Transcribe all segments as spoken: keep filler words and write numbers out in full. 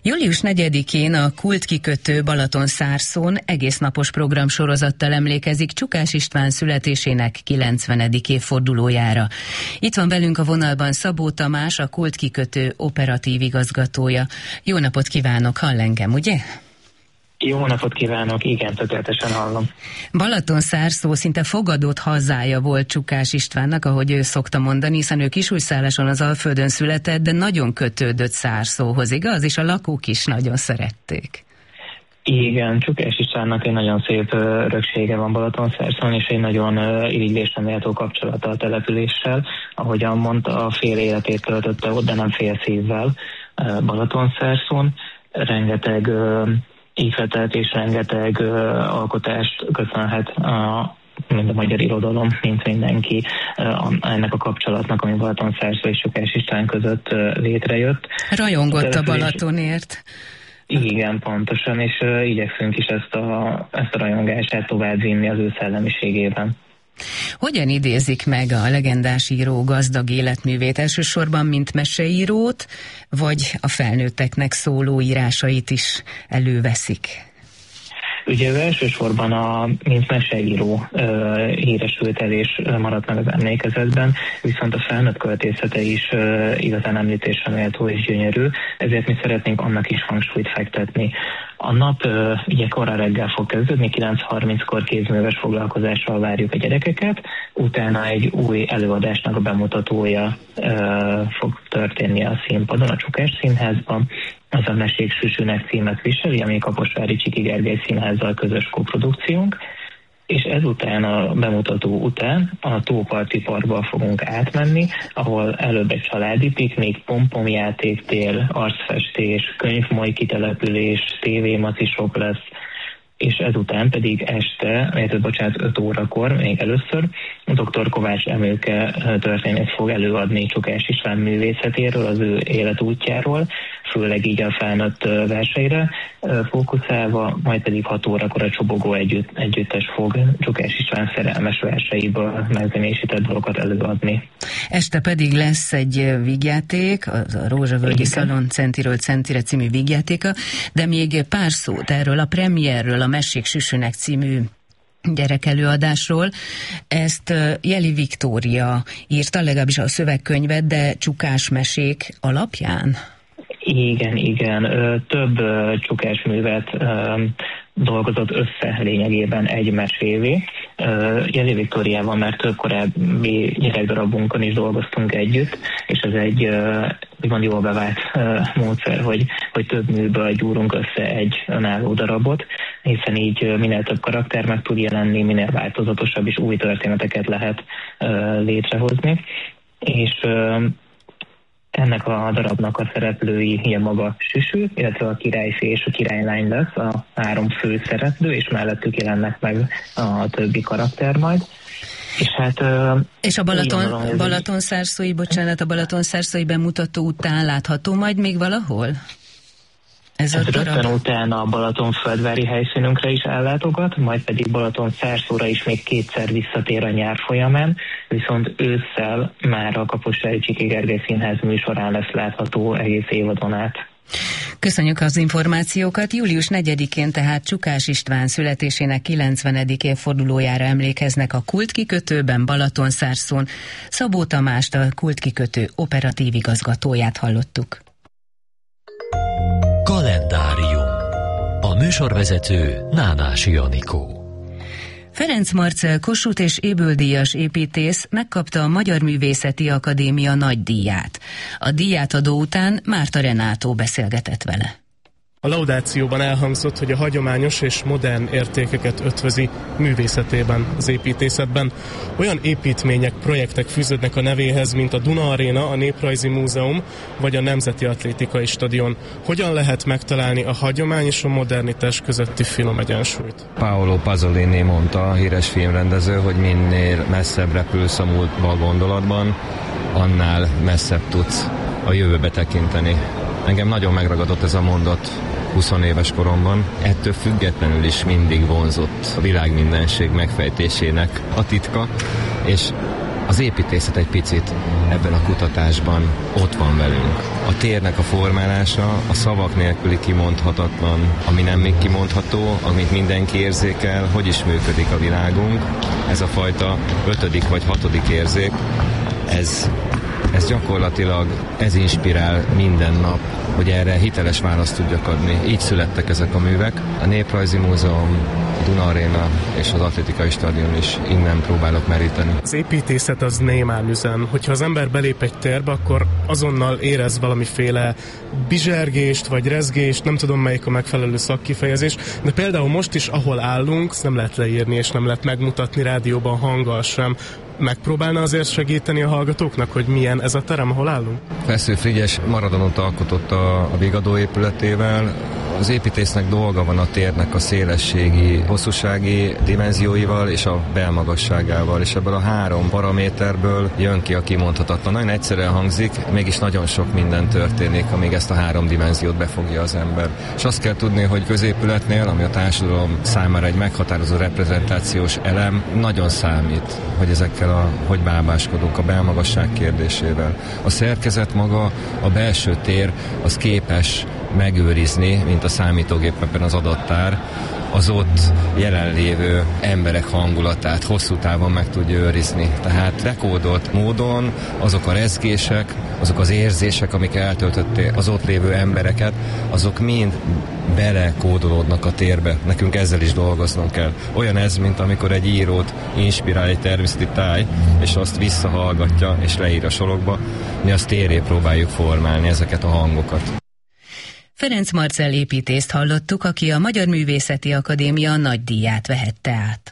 július negyedikén a kultkikötő Balatonszárszón egésznapos programsorozattal emlékezik Csukás István születésének kilencvenedik évfordulójára. Itt van velünk a vonalban Szabó Tamás, a kultkikötő operatív igazgatója. Jó napot kívánok, hall engem, ugye? Jó napot kívánok, igen, tökéletesen hallom. Balatonszárszó szinte fogadott hazája volt Csukás Istvánnak, ahogy ő szokta mondani, hiszen ő Kisújszálláson az Alföldön született, de nagyon kötődött Szárszóhoz, igaz? És a lakók is nagyon szerették. Igen, Csukás Istvánnak egy nagyon szép öröksége van Balatonszárszón, és egy nagyon irigylésre méltó kapcsolata a településsel. Ahogyan mondta, a fél életét töltötte ott, de nem fél szívvel Balatonszárszón. Rengeteg ihletet és rengeteg uh, alkotást köszönhet a, mind a magyar irodalom, mint mindenki uh, ennek a kapcsolatnak, ami Balatonszárszó és Csukás István között uh, létrejött. Rajongott a Balatonért. Igen, pontosan, és uh, igyekszünk is ezt a, ezt a rajongást tovább vinni az ő szellemiségében. Hogyan idézik meg a legendás író gazdag életművét? Elsősorban mint meseírót, vagy a felnőtteknek szóló írásait is előveszik? Ugye ő elsősorban a, mint meseíró uh, híresült el és maradt meg az emlékezetben, viszont a felnőtt költészete is uh, igazán említésre méltó és gyönyörű, ezért mi szeretnénk annak is hangsúlyt fektetni. A nap uh, ugye korán reggel fog kezdődni, kilenc harminckor kézműves foglalkozással várjuk a gyerekeket, utána egy új előadásnak a bemutatója uh, fog történni a színpadon, a Csukás Színházban. Az a Mesék Süsűnek címet viseli, ami Kaposvári Csiki Gergely Színházzal közös koprodukciónk, és ezután a bemutató után a Tóparti Parkba fogunk átmenni, ahol előbb egy családi piknik, pompomjátéktér, arcfestés, könyvmoly kitelepülés, tévémacisok lesz, és ezután pedig este, illetve bocsánat, öt órakor, még először, dr. Kovács Emőke történész fog előadni Csukás István művészetéről, az ő életútjáról, főleg így a felnőtt verseire fókuszálva, majd pedig hat órakor a Csobogó együtt, együttes fog Csukás István szerelmes verseiből megzenésített dolgokat előadni. Este pedig lesz egy vígjáték, a Rózsavölgyi Szalon Centiről Centire című vígjátéka, de még pár szót erről a premierről, a Mesék Süsűnek című gyerekelőadásról. Ezt Jeli Viktória írta, legalábbis a szövegkönyvet, de Csukás mesék alapján? Igen, igen. Több Csukás művet dolgozott össze lényegében egy mesévé. Jeli Viktóriával már több korábbi gyerekdarabunkon is dolgoztunk együtt, és ez egy úgymond jól bevált módszer, hogy, hogy több műből gyúrunk össze egy önálló darabot, hiszen így minél több karakter meg tud jelenni, minél változatosabb és új történeteket lehet létrehozni. És ennek a darabnak a szereplői ilyen maga Süsű, illetve a királyfé és a királylány lesz a három fő szereplő, és mellettük jelennek meg a többi karakter majd. És hát... És a Balaton, Balatonszárszói, bocsánat, a Balatonszárszói bemutató után látható majd még valahol? Ez, Ez rögtön utána a Balatonföldvári helyszínünkre is ellátogat, majd pedig Balatonszárszóra is még kétszer visszatér a nyár folyamán, viszont ősszel már a Kaposvári Csiki Gergely Színház műsorán lesz látható egész évadon át. Köszönjük az információkat. július negyedikén tehát Csukás István születésének kilencvenedik évfordulójára emlékeznek a kultkikötőben Balatonszárszón. Szabó Tamást, a kultkikötő operatív igazgatóját hallottuk. Kalendárium. A műsorvezető Nánási Anikó. Ferenc Marcell Kossuth és Éböldíjas építész megkapta a Magyar Művészeti Akadémia nagydíját. A díjátadó után Márta Renátó beszélgetett vele. A laudációban elhangzott, hogy a hagyományos és modern értékeket ötvözi művészetében, az építészetben. Olyan építmények, projektek fűződnek a nevéhez, mint a Duna Aréna, a Néprajzi Múzeum vagy a Nemzeti Atlétikai Stadion. Hogyan lehet megtalálni a hagyomány és a modernitás közötti finom egyensúlyt? Paolo Pasolini mondta, a híres filmrendező, hogy minél messzebb repülsz a múltba a gondolatban, annál messzebb tudsz a jövőbe tekinteni. Engem nagyon megragadott ez a mondat húsz éves koromban. Ettől függetlenül is mindig vonzott a világ mindenség megfejtésének a titka, és Az építészet egy picit ebben a kutatásban ott van velünk. A térnek a formálása, a szavak nélküli kimondhatatlan, ami nem még kimondható, amit mindenki érzékel, hogy is működik a világunk. Ez a fajta ötödik vagy hatodik érzék, ez, ez gyakorlatilag, ez inspirál minden nap, hogy erre hiteles választ tudjak adni. Így születtek ezek a művek. A Néprajzi Múzeum, Duna Aréna és az Atlétikai Stadion is innen próbálok meríteni. Az építészet az Némán üzen. Hogyha az ember belép egy térbe, akkor azonnal érez valamiféle bizsergést vagy rezgést, nem tudom melyik a megfelelő szakkifejezés, de például most is, ahol állunk, ezt nem lehet leírni és nem lehet megmutatni rádióban hanggal sem. Megpróbálna azért segíteni a hallgatóknak, hogy milyen ez a terem, ahol állunk? Fessző Frigyes Maradonot alkotott a, a Vigadó épületével. Az építésznek dolga van a térnek a szélességi, hosszúsági dimenzióival és a belmagasságával, és ebből a három paraméterből jön ki a kimondhatatlan. Nagyon egyszerűen hangzik, mégis nagyon sok minden történik, amíg ezt a három dimenziót befogja az ember. És azt kell tudni, hogy középületnél, ami a társadalom számára egy meghatározó reprezentációs elem, nagyon számít, hogy ezekkel a, hogy bábáskodunk a belmagasság kérdésével. A szerkezet maga, a belső tér, az képes megőrizni, mint a számítógépben az adattár, az ott jelenlévő emberek hangulatát hosszú távon meg tudja őrizni. Tehát dekódolt módon azok a rezgések, azok az érzések, amik eltöltötték az ott lévő embereket, azok mind belekódolódnak a térbe. Nekünk ezzel is dolgoznunk kell. Olyan ez, mint amikor egy írót inspirál egy természeti táj, és azt visszahallgatja, és leír a sorokba, mi azt térré próbáljuk formálni ezeket a hangokat. Ferenc Marcell építészt hallottuk, aki a Magyar Művészeti Akadémia nagydíját vehette át.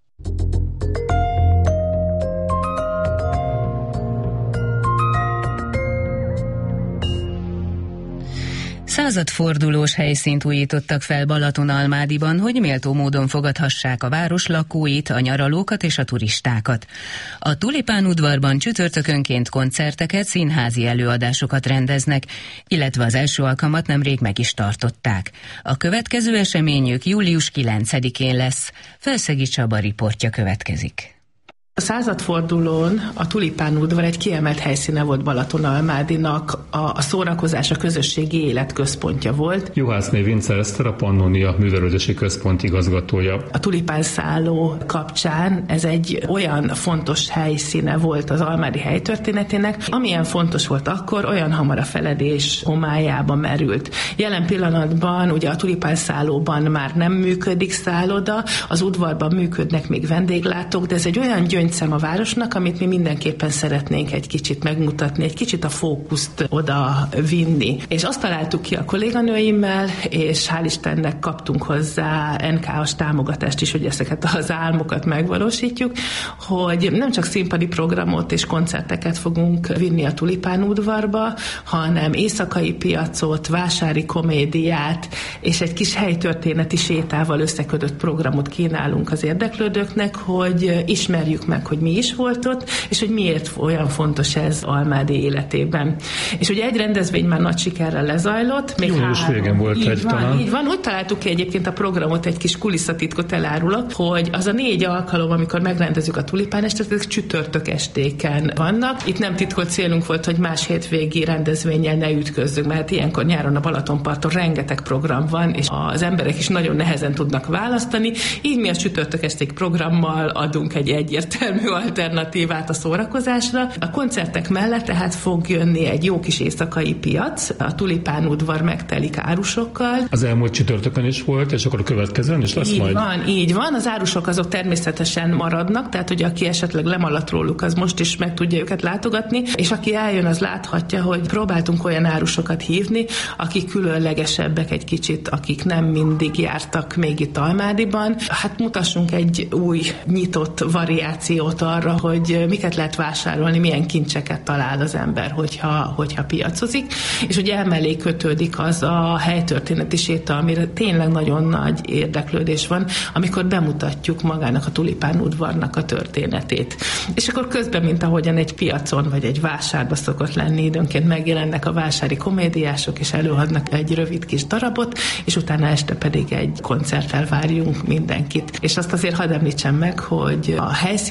Századfordulós helyszínt újítottak fel Balatonalmádiban, hogy méltó módon fogadhassák a város lakóit, a nyaralókat és a turistákat. A Tulipán udvarban csütörtökönként koncerteket, színházi előadásokat rendeznek, illetve az első alkalmat nemrég meg is tartották. A következő eseményük július kilencedikén lesz. Felszegi Csaba riportja következik. A századfordulón a Tulipán udvar egy kiemelt helyszíne volt Balatonalmádinak, a, a szórakozás, a közösségi élet központja volt. Juhászné Vince Eszter, a Pannonia Művelődési Központ igazgatója. A Tulipán szálló kapcsán ez egy olyan fontos helyszíne volt az almádi helytörténetének, amilyen fontos volt akkor, olyan hamar a feledés homályába merült. Jelen pillanatban ugye a Tulipán szállóban már nem működik szálloda, az udvarban működnek még vendéglátók, de ez egy olyan gyöngy szem a városnak, amit mi mindenképpen szeretnénk egy kicsit megmutatni, egy kicsit a fókuszt oda vinni. És azt találtuk ki a kolléganőimmel, és hál' Istennek kaptunk hozzá en ká es támogatást is, hogy ezeket az álmokat megvalósítjuk, hogy nem csak színpadi programot és koncerteket fogunk vinni a Tulipán udvarba, hanem éjszakai piacot, vásári komédiát, és egy kis helytörténeti sétával összekötött programot kínálunk az érdeklődőknek, hogy ismerjük meg, hogy mi is volt ott, és hogy miért olyan fontos ez Almádi életében. És ugye egy rendezvény már nagy sikerrel lezajlott. Még Július végén volt így egy van, talán. Így van, úgy találtuk ki egyébként a programot, egy kis kulisszatitkot elárulok, hogy az a négy alkalom, amikor megrendezzük a Tulipán estet, ezek csütörtök estéken vannak. Itt nem titkolt célunk volt, hogy más hétvégi rendezvénnyel ne ütközzünk, mert ilyenkor nyáron a Balatonparton rengeteg program van, és az emberek is nagyon nehezen tudnak választani. Így mi a csütörtök esték programmal adunk egy egyértelmű alternatívát a szórakozásra. A koncertek mellett tehát fog jönni egy jó kis éjszakai piac, a Tulipán udvar megtelik árusokkal. Az elmúlt csütörtökön is volt, és akkor a következőn is lesz így majd. Van, így van. Az árusok azok természetesen maradnak, tehát hogy aki esetleg lemaladt róluk, az most is meg tudja őket látogatni, és aki eljön, az láthatja, hogy próbáltunk olyan árusokat hívni, akik különlegesebbek egy kicsit, akik nem mindig jártak még itt Almádiban. Hát mutassunk egy új nyitott variációt arra, hogy miket lehet vásárolni, milyen kincseket talál az ember, hogyha, hogyha piacozik. És ugye emellé kötődik az a helytörténeti séta, amire tényleg nagyon nagy érdeklődés van, amikor bemutatjuk magának a Tulipán udvarnak a történetét. És akkor közben, mint ahogyan egy piacon vagy egy vásárba szokott lenni, időnként megjelennek a vásári komédiások, és előadnak egy rövid kis darabot, és utána este pedig egy koncerttel várjunk mindenkit. És azt azért hadd említsem meg, hogy a helyszín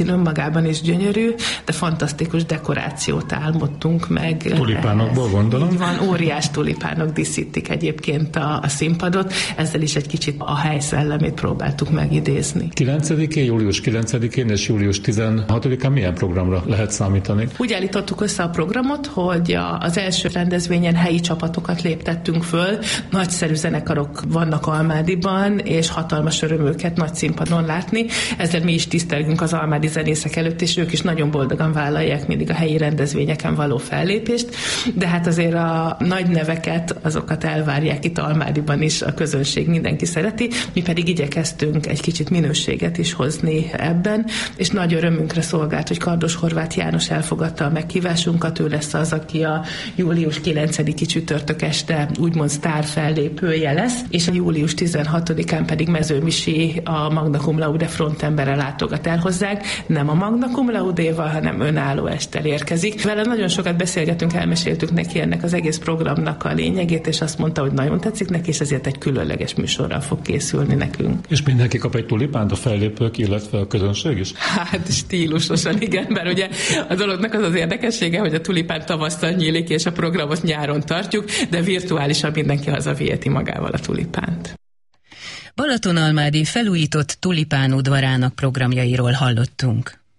helyszín önmagában is gyönyörű, de fantasztikus dekorációt álmodtunk meg. Tulipánokból gondolom. Így van, óriás tulipánok díszítik egyébként a, a színpadot, ezzel is egy kicsit a hely szellemét próbáltuk megidézni. kilencedikén, július kilencedikén és július tizenhatodikán milyen programra lehet számítani? Úgy állítottuk össze a programot, hogy az első rendezvényen helyi csapatokat léptettünk föl, nagyszerű zenekarok vannak Almádiban, és hatalmas öröm őket nagy színpadon látni. Ezzel mi is tisztelgünk az almádi zenészek előtt, és ők is nagyon boldogan vállalják mindig a helyi rendezvényeken való fellépést, de hát azért a nagy neveket, azokat elvárják itt Almádiban is, a közönség mindenki szereti, mi pedig igyekeztünk egy kicsit minőséget is hozni ebben, és nagy örömünkre szolgált, hogy Kardos Horváth János elfogadta a meghívásunkat, ő lesz az, aki a július kilencediki csütörtök este úgymond sztár fellépője lesz, és a július tizenhatodikán pedig Mező Misi a Magna Cum Laude frontembere látogat el hozzánk, nem a Magna Cum Laudéval, hanem önálló estel érkezik. Vele nagyon sokat beszélgetünk, elmeséltük neki ennek az egész programnak a lényegét, és azt mondta, hogy nagyon tetszik neki, és ezért egy különleges műsorral fog készülni nekünk. És mindenki kap egy tulipánt, a fellépők, illetve a közönség is? Hát stílusosan, igen, mert ugye a dolognak az az érdekessége, hogy a tulipán tavasszal nyílik, és a programot nyáron tartjuk, de virtuálisan mindenki hazaviheti magával a tulipánt. Balatonalmádi felújított tulipán udvarának programjairól hallottunk.